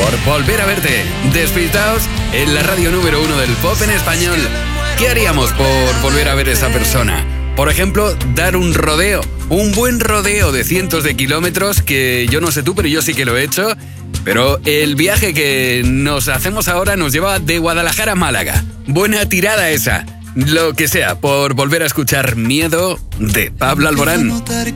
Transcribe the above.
por volver a verte. Despistaos en la radio número 1 del pop en español. ¿Qué haríamos por volver a ver a esa persona? Por ejemplo, dar un rodeo, un buen rodeo de cientos de kilómetros, que yo no sé tú, pero yo sí que lo he hecho. Pero el viaje que nos hacemos ahora nos lleva de Guadalajara a Málaga. Buena tirada esa. Lo que sea, por volver a escuchar Miedo de Pablo Alborán.